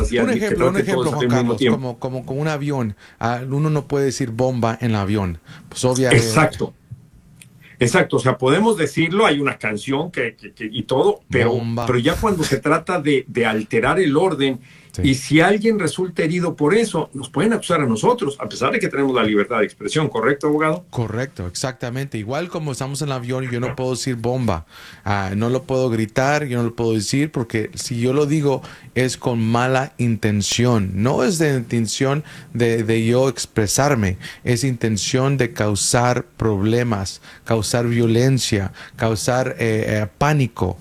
fantasías y que Un trate ejemplo, todos Juan al mismo Carlos, tiempo. como un avión. Uno no puede decir bomba en el avión. Pues obviamente, Exacto, exacto. O sea, podemos decirlo, hay una canción y todo, pero bomba. ya cuando se trata de alterar el orden, Sí. y si alguien resulta herido por eso, nos pueden acusar a nosotros, a pesar de que tenemos la libertad de expresión, ¿correcto, abogado? Correcto, exactamente. Igual como estamos en el avión, yo no puedo decir bomba. No lo puedo gritar, yo no lo puedo decir porque si yo lo digo es con mala intención. No es de intención de yo expresarme, es intención de causar problemas, causar violencia, causar pánico.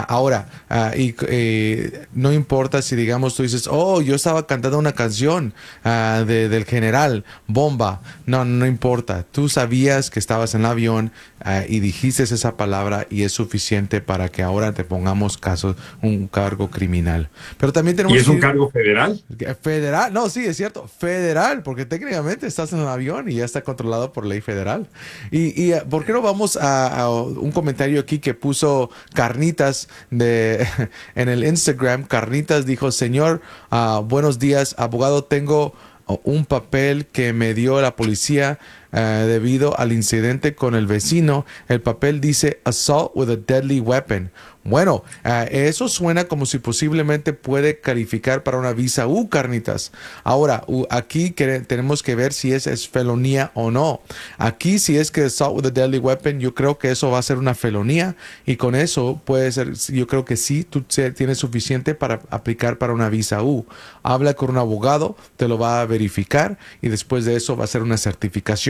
No importa si digamos tú dices, oh, yo estaba cantando una canción del general, bomba. No, no importa. Tú sabías que estabas en el avión y dijiste esa palabra y es suficiente para que ahora te pongamos un cargo criminal. Pero también Y tenemos es un que cargo federal. federal, no, sí, es cierto, federal, porque técnicamente estás en el avión y ya está controlado por ley federal. ¿Por qué no vamos a un comentario aquí que puso Carnitas en el Instagram? Carnitas dijo, señor, buenos días, abogado, tengo un papel que me dio la policía debido al incidente con el vecino. El papel dice assault with a deadly weapon. Bueno, eso suena como si posiblemente puede calificar para una visa U, Carnitas. Ahora, aquí tenemos que ver si es felonía o no. Aquí, si es que assault with a deadly weapon, yo creo que eso va a ser una felonía y con eso puede ser, yo creo que sí, tú tienes suficiente para aplicar para una visa U. Habla con un abogado, te lo va a verificar y después de eso va a ser una certificación